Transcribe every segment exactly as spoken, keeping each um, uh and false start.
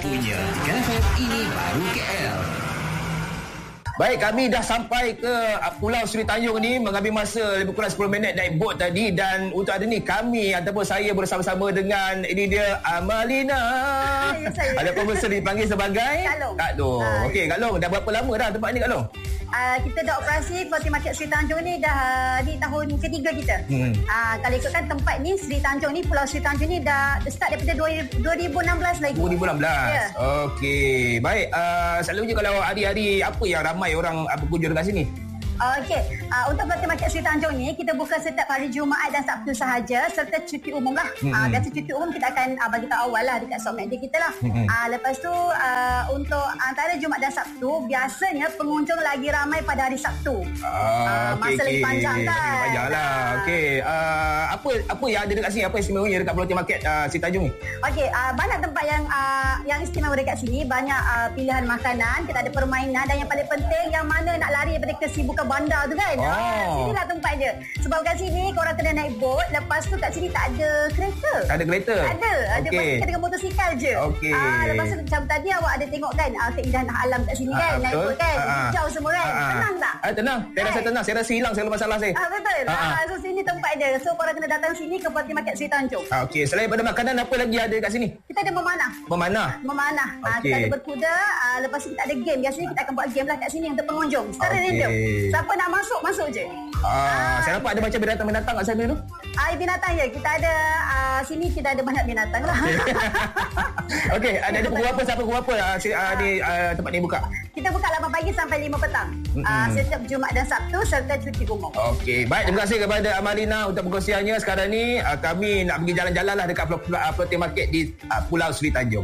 punya F M ini baru K L. Baik, kami dah sampai ke Pulau Sri Tanjung ni, mengambil masa lebih kurang sepuluh minit naik bot tadi. Dan untuk hari ni kami ataupun saya bersama-sama dengan ini dia Amalina. Ya, ada pembesar dipanggil sebagai Kak Long. Kak Long. Ha. Okey, Kak Long, dah berapa lama dah tempat ni Kak Long? Uh, kita dah operasi Floating Market Sri Tanjung ni dah uh, di tahun ketiga kita. Hmm. Uh, kalau ikutkan tempat ni Sri Tanjung ni, Pulau Sri Tanjung ni dah start daripada dua ribu enam belas lagi. dua ribu enam belas. Ya. Okey. Baik, uh, selalunya kalau hari-hari apa yang ramai orang uh, berkunjung dekat sini? Uh, Okey, uh, untuk Floating Market Sri Tanjung ni kita buka setiap hari Jumaat dan Sabtu sahaja serta cuti umum lah. Hmm. Uh, biasa cuti umum kita akan uh, bagi tahu awal lah dekat social media kita lah. Hmm. Uh, lepas tu uh, untuk antara Jumaat dan Sabtu biasanya pengunjung lagi ramai pada hari Sabtu. Ah, Uh, masa lagi panjang kan. Lagi panjang lah. Ah. Okey, uh, apa apa yang ada dekat sini? Apa istimewanya dekat Floating Market uh, Sri Tanjung ni? Okey, uh, banyak tempat yang uh, yang istimewa dekat sini. Banyak uh, pilihan makanan, kita ada permainan dan yang paling penting yang mana nak lari daripada kesibukan bandar tu kan. Oh. Ah, sinilah tempat dia. Sebab kat sini korang kena naik bot, lepas tu kat sini tak ada kereta. Tak ada kereta? Tak ada. Ada Okey. pasal dengan motosikal je. Okey. Ah, lepas tu macam tadi awak ada tengok kan uh, keindahan alam kat sini Ah, kan. Naik betul. bot kan. Ah, ah. Hijau semua kan. Ah, ah. Tenang tak? Ah, tenang. Saya rasa Kan? tenang. Saya rasa hilang segala masalah saya. Ah, betul. Ah, ah. Ah, so sini tempat dia. So korang kena datang sini ke Floating Market Sri Tanjung. Ah, okey, selain daripada makanan, apa lagi ada kat sini? Kita ada memanah. Memanah. Memanah. Ah, Okey. kita ada berkuda. Ah, lepas tu kita ada game. Biasanya kita akan buat game lah kat sini untuk pengunjung. Secara Okey. random. Siapa nak masuk, masuk je. Ah, saya nampak ada macam binatang-binatang kat sana tu. Ah, binatang ya. Kita ada ah, sini kita ada banyak binatang lah. Okey, ada ada pukul apa sampai pukul apa ah, si- ah, di ah, tempat ni buka? Kita buka lapan pagi sampai lima petang. Mm-mm. Ah, setiap Jumaat dan Sabtu serta cuti umum. Okey, baik, terima kasih kepada Amalina untuk perkongsiannya. Sekarang ni ah, kami nak pergi jalan-jalan lah dekat Flo- Flo- ah, Floating Market di ah, Pulau Sri Tanjung.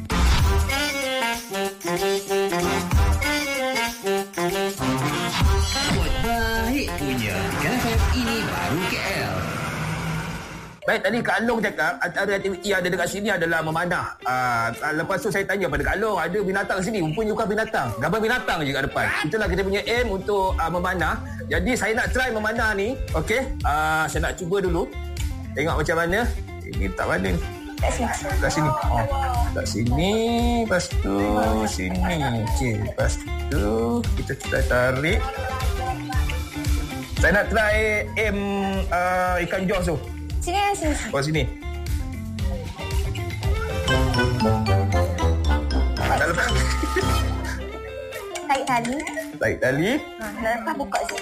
Buat baik punya F M ini baru K L. Baik, tadi Kak Long cakap antara aktiviti yang ada dekat sini adalah memanah. Uh, lepas tu saya tanya pada Kak Long, ada binatang sini? Rupanya bukan binatang. Gambar binatang je kat depan. Itulah kita punya aim untuk uh, memanah. Jadi saya nak try memanah ni. Okey, uh, saya nak cuba dulu. Tengok macam mana. Ini tak mana ni? Kat sini. Kat sini. Oh, kat sini. Lepas tu sini. Okey, lepas tu kita try tarik. Saya nak try aim uh, ikan jos tu. Sini, sini. Oh, sini. Dah lepas. Tarik tali. Tarik tali. Ha, dah lepas buka je.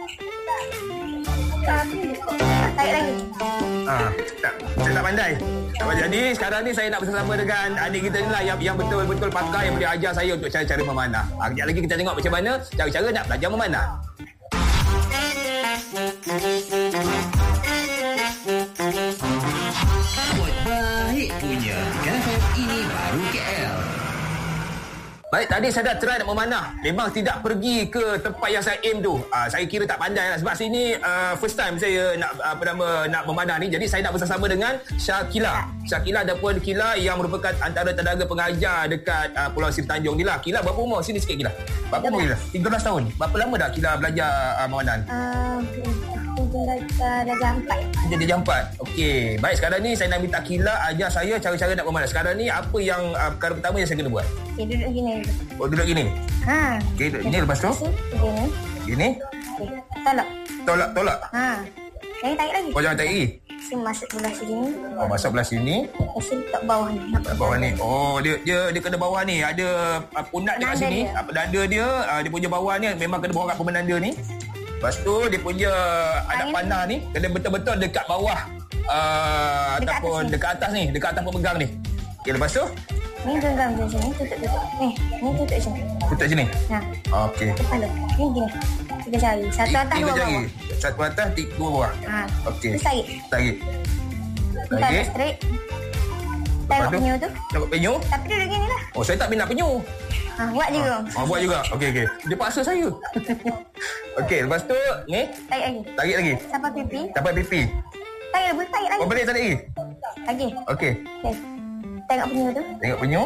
Tarik lagi. Ah, tak, saya tak pandai. Jadi sekarang ni saya nak bersama dengan adik kita ni lah yang, yang betul-betul pakar, yang boleh ajar saya untuk cara-cara memanah. Ah, kejap lagi kita tengok macam mana cara-cara nak belajar memanah. Buat baik punya F M ini baru K L. Baik, tadi saya dah try nak memanah. Memang tidak pergi ke tempat yang saya aim tu. Ah, saya kira tak pandai lah. Sebab sini uh, first time saya nak apa nama nak memanah ni. Jadi saya nak bersama dengan Syakila. Syakila ataupun Kila yang merupakan antara tenaga pengajar dekat uh, Pulau Sri Tanjung ni lah. Kila berapa umur? Sini sikit Kila. Berapa umur Kila? tiga belas tahun. Berapa lama dah Kila belajar uh, memanah ni? Ah, aku dah darjah empat. Jadi darjah empat. Okey. Baik, sekarang ni saya nak minta Kila ajar saya cara-cara nak memanah. Sekarang ni apa yang uh, perkara pertama yang saya kena buat? Okay, duduk gini. Oh, duduk gini. Ha. Okey, duduk gini lepas tu. Gini. Gini. Okay. Tolak. Tolak, tolak. Ha. Lagi tarik lagi. Oh, jangan tarik lagi. Sini masuk belah sini. Oh, masuk belah sini. Lepas tu letak bawah ni. Kat bawah ni. Oh, dia dia dia kena bawah ni. Ada uh, pundak dia kat Penanda sini. dia. Apa dada dia, uh, dia punya bawah ni memang kena bawa kat pemenanda ni. Lepas tu dia punya anak Tangan panah ni kena betul-betul dekat bawah uh, Dekat ataupun atas ni. dekat atas ni, dekat atas pemegang ni. Okey, lepas tu Ni genggam je sini. Tutup-tutup. Ni. Ni tutup sini. tutup sini. Ha. Okey. Kepala. Ni gini. Tiga jari. Satu atas, Tiga dua jari. bawah. Satu atas, tiga dua bawah. Ha. Okey. Terus tarik. Tarik. Kita Tarik. ada straight. Lepas Tengok tu, penyu tu. Tengok penyu. Tapi duduk gini lah. Oh, saya tak minat penyu. Ha, buat juga. Oh, buat juga. Okey, okey. Dia paksa saya. Okey, lepas tu ni Tarik lagi. tarik lagi. Sampai pipi. Sampai pipi. Tarik lagi. Tarik lagi. Oh, boleh tarik lagi? Lagi. Okey. Okay. Tengok penyu tu. Tengok penyu.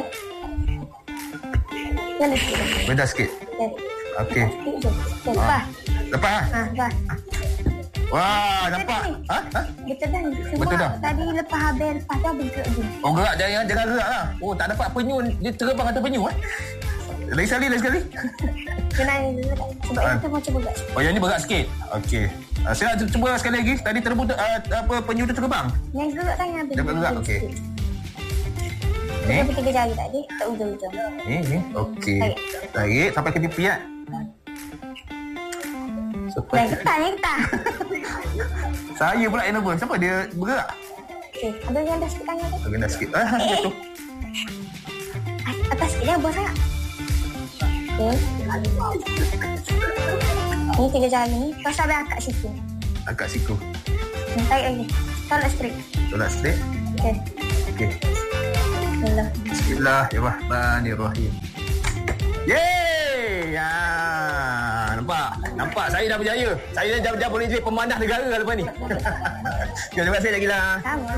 Rendah sikit. Rendah sikit. Okay. Okey. Sikit je. Okay, lepas. Lepas lah. Ha, lepas. Wah, nampak. Ha? Ha? Betul dah. Sebab Betul dah. tadi lepas habis, lepas tu habis gerak je. Oh, gerak jangan, jangan gerak lah. Oh, tak dapat penyu. Dia terbang atas penyu. Eh? Lagi sekali, lagi sekali. Kena letak. Sebab Ah. yang tu macam berat. Oh, yang ni berat sikit. Okey. Uh, saya nak cuba sekali lagi. Tadi terbut uh, apa penyu tu terbang. Yang gerak tangan tu. Dapat gerak, okey. Kita Ni. pergi tiga jari tadi. Tak ujung-ujung. Ni, ni. Okey. Tarik. Tarik sampai ke tepi kan. Sampai. Yang getah, yang getah. Saya pula yang nervous. Siapa dia bergerak? Okey, ambil rendah sikit tangan tu. Rendah sikit. Ah, jatuh. Atas sikit, jangan bawah sangat. Okey. Ni tiga jari ni. Lepas tu habis akak siku. Angkat siku. Ni, tarik lagi. Tolak straight. Tolak straight. Okey. Okey. Bismillah. Bismillahirrahmanirrahim. Yeay! Ya. Nampak? Nampak saya dah berjaya. Saya dah, dah boleh jadi pemanah negara lepas ni. Okay, terima kasih Syakila. Sama.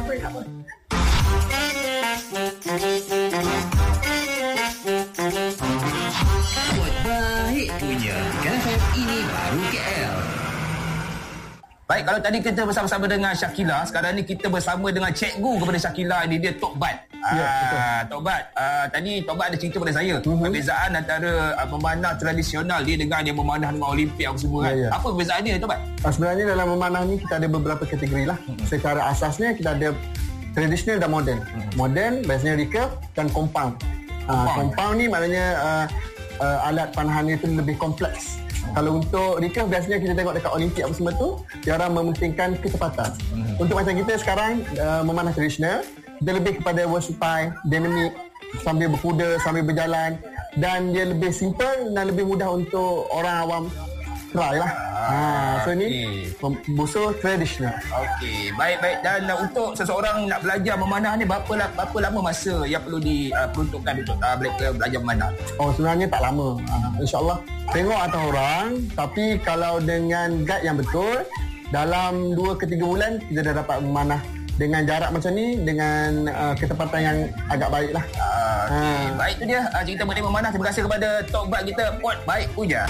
Buat baik punya K F M ini baru K L. Baik, kalau tadi kita bersama-sama dengan Syakila, sekarang ni kita bersama dengan cikgu kepada Syakila ni, dia Tok Bat. Ya, Ah, Tok Bat, ah, tadi Tok Bat ada cerita pada saya. Mhm. Perbezaan antara ah, memanah tradisional dia dengan yang memanah dengan Olimpik apa semua kan. Ya, ya. Apa perbezaan dia Tok Bat? Uh, sebenarnya dalam memanah ni kita ada beberapa kategori lah. Secara asasnya kita ada tradisional dan moden. Moden biasanya recurve dan compound. Uh, Compound. compound ni maknanya uh, uh, alat panahan itu lebih kompleks. Kalau untuk recurve biasanya kita tengok dekat Olimpik apa semua tu, dia orang mementingkan kecepatan. Untuk macam kita sekarang uh, memanah tradisional, dia lebih kepada versatile, dynamic, sambil berkuda, sambil berjalan, dan dia lebih simple dan lebih mudah untuk orang awam try lah. Ha, so ni okey. musuh tradisional. Okey, baik-baik. Dan uh, untuk seseorang nak belajar memanah ni, berapa la- berapa lama masa yang perlu diperuntukkan untuk uh, bela- belajar memanah? Oh, sebenarnya tak lama. Ha, InsyaAllah tengok atas orang, tapi kalau dengan guide yang betul, dalam dua ke tiga bulan kita dah dapat memanah dengan jarak macam ni, dengan uh, ketepatan yang agak baik lah. Uh, okay. Ha. Baik tu dia uh, cerita mengenai memanah. Terima kasih kepada Tok Bat kita, Puan Baik Puja.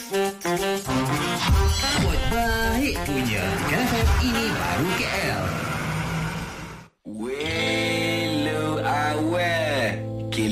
Buat baik punya K F M ini baru K L.